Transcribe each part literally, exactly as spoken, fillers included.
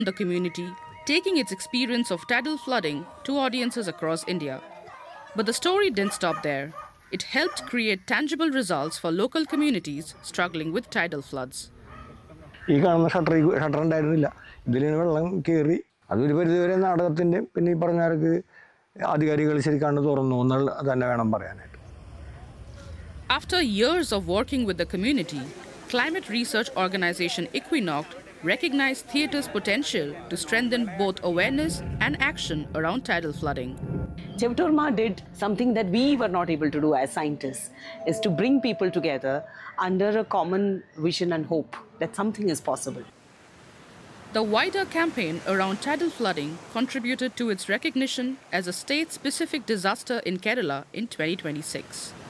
the community, taking its experience of tidal flooding to audiences across India. But the story didn't stop there. It helped create tangible results for local communities struggling with tidal floods. ഈ കാണുന്ന shutter shutter ഉണ്ടായിരുന്നില്ല. ഇതിൽ നിന്ന് വെള്ളം കയറി അതൊരു പരിധിവരെ നാടകത്തിൻ്റെ പിന്നെ ഈ പറഞ്ഞവർക്ക് അധികാരികൾ ശരിക്കാണ്ട് തുറന്നു എന്നുള്ള തന്നെ വേണം പറയാനായിട്ട്. After years of working with the community, climate research organization Equinoct recognized theatre's potential to strengthen both awareness and action around tidal flooding. Chevitorma did something that we were not able to do as scientists, is to bring people together under a common vision and hope that something is possible. The wider campaign around tidal flooding contributed to its recognition as a state-specific disaster in Kerala in twenty twenty-six.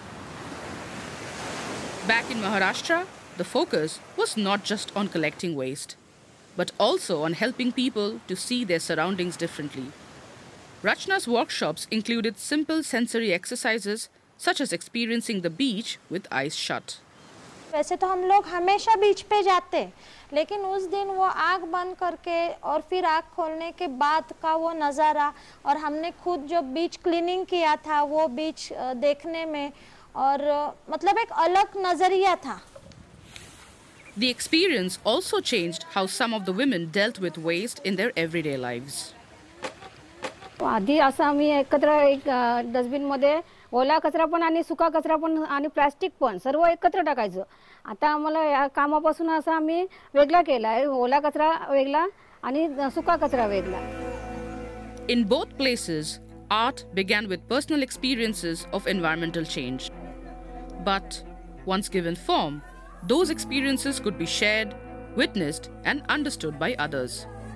Back in Maharashtra, the focus was not just on collecting waste, but also on helping people to see their surroundings differently. Rachna's workshops included simple sensory exercises such as experiencing the beach with eyes shut. वैसे तो हम लोग हमेशा बीच पे जाते, लेकिन उस दिन वो आँख बंद करके और फिर आँख खोलने के बाद का वो नज़ारा और हमने खुद जो बीच क्लीनिंग किया था वो बीच देखने में और मतलब एक अलग नज़रिया था. The experience also changed how some of the women dealt with waste in their everyday lives. आधी असं आम्ही एकत्र एक डस्टबिनमध्ये ओला कचरा पण आणि सुका कचरा पण आणि प्लास्टिक पण सर्व एकत्र टाकायचं. आता आम्हाला या कामापासून असं आम्ही वेगळा केला आहे. ओला कचरा वेगळा आणि सुका कचरा वेगळा. In both places, art began with personal experiences of environmental change. But once given form, those experiences could be shared, witnessed, and understood by others.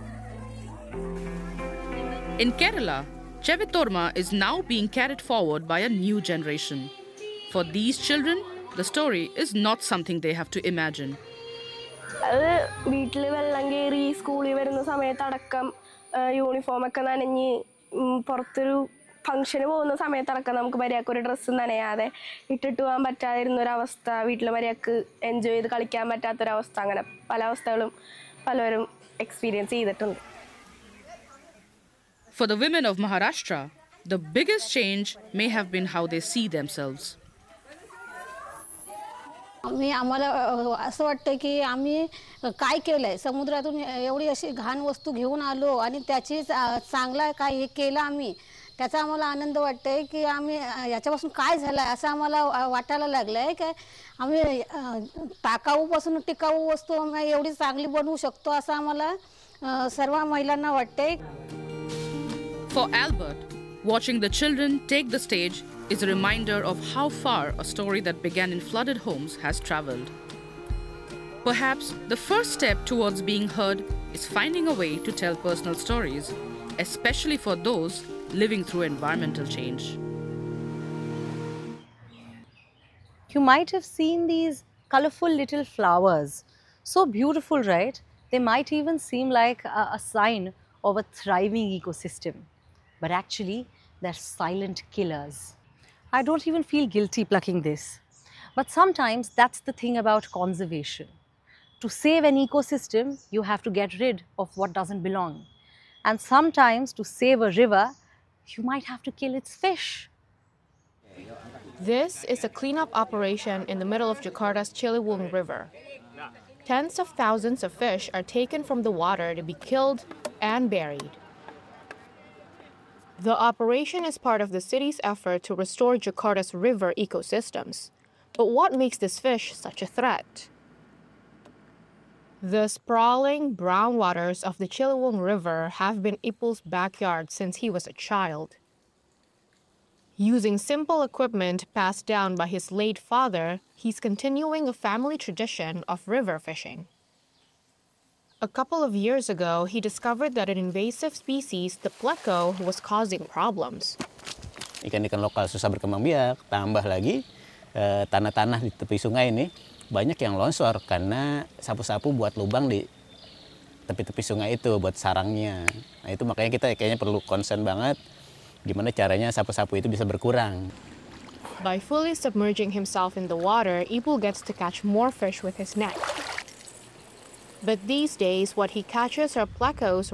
In Kerala, Chevitorma is now being carried forward by a new generation. For these children, the story is not something they have to imagine. അത് വീട്ടിൽ വെള്ളം കയറി സ്കൂളിൽ വരുന്ന സമയത്തടക്കം യൂണിഫോമൊക്കെ നനഞ്ഞ് പുറത്തൊരു ഫംഗ്ഷന് പോകുന്ന സമയത്തടക്കം നമുക്ക് മര്യാദക്ക് ഒരു ഡ്രസ്സ് നനയാതെ ഇട്ടിട്ട് പോകാൻ പറ്റാതിരുന്നൊരവസ്ഥ, വീട്ടിൽ മര്യാദക്ക് എൻജോയ് ചെയ്ത് കളിക്കാൻ പറ്റാത്തൊരവസ്ഥ, അങ്ങനെ പല അവസ്ഥകളും പലരും എക്സ്പീരിയൻസ് ചെയ്തിട്ടുണ്ട്. For the women of Maharashtra, the biggest change may have been how they see themselves. आम्ही आम्हाला असं वाटतं की आम्ही काय केलंय, समुद्रातून एवढी अशी घाण वस्तू घेऊन आलो आणि त्याची चांगला काय हे केलं आम्ही, त्याचा आम्हाला आनंद वाटतंय की आम्ही याच्यापासून काय झालंय असं आम्हाला वाटायला लागलंय की आम्ही टाकाऊपासून टिकाऊ वस्तू एवढी चांगली बनवू शकतो असं आम्हाला सर्व महिलांना वाटतंय. For Albert, watching the children take the stage is a reminder of how far a story that began in flooded homes has traveled. Perhaps the first step towards being heard is finding a way to tell personal stories, especially for those living through environmental change. You might have seen these colorful little flowers. So beautiful, right? They might even seem like a, a sign of a thriving ecosystem. But actually, they're silent killers. I don't even feel guilty plucking this. But sometimes that's the thing about conservation. To save an ecosystem, you have to get rid of what doesn't belong. And sometimes to save a river, you might have to kill its fish. This is a cleanup operation in the middle of Jakarta's Ciliwung River. Tens of thousands of fish are taken from the water to be killed and buried. The operation is part of the city's effort to restore Jakarta's river ecosystems. But what makes this fish such a threat? The sprawling brown waters of the Ciliwung River have been Ipul's backyard since he was a child. Using simple equipment passed down by his late father, he's continuing a family tradition of river fishing. A couple of years ago, he discovered that an invasive species, the pleco, was causing problems. Ikan-ikan lokal susah berkembang biak, tambah lagi tanah-tanah di tepi sungai ini banyak yang longsor karena sapu-sapu buat lubang di tepi-tepi sungai itu buat sarangnya. Nah itu makanya kita kayaknya perlu concern banget gimana caranya sapu-sapu itu bisa berkurang. By fully submerging himself in the water, Ipul gets to catch more fish with his net. But these days, what he catches are plecos